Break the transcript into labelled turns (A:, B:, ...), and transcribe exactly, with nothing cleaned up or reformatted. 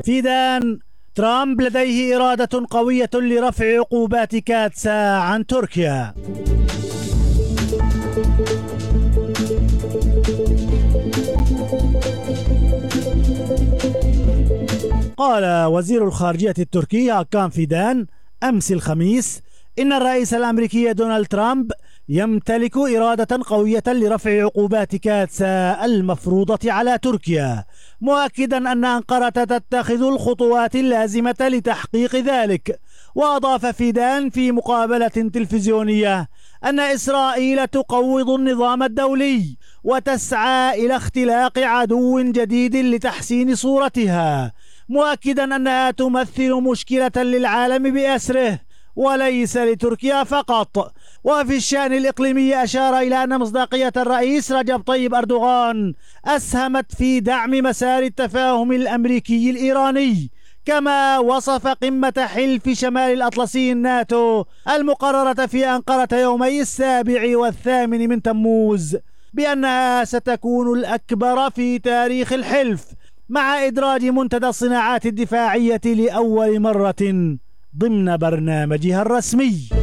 A: فيدان: ترامب لديه إرادة قوية لرفع عقوبات كاتسا عن تركيا. قال وزير الخارجية التركي هاكان فيدان أمس الخميس إن الرئيس الأمريكي دونالد ترامب يمتلك إرادة قوية لرفع عقوبات كاتسا المفروضة على تركيا، مؤكدا أن أنقرة تتخذ الخطوات اللازمة لتحقيق ذلك. وأضاف فيدان في مقابلة تلفزيونية أن إسرائيل تقوض النظام الدولي وتسعى إلى اختلاق عدو جديد لتحسين صورتها، مؤكدا أنها تمثل مشكلة للعالم بأسره وليس لتركيا فقط. وفي الشأن الإقليمي أشار إلى أن مصداقية الرئيس رجب طيب أردوغان أسهمت في دعم مسار التفاهم الأمريكي الإيراني، كما وصف قمة حلف شمال الأطلسي الناتو المقررة في أنقرة يومي السابع والثامن من تموز بأنها ستكون الأكبر في تاريخ الحلف، مع إدراج منتدى الصناعات الدفاعية لأول مرة ضمن برنامجها الرسمي.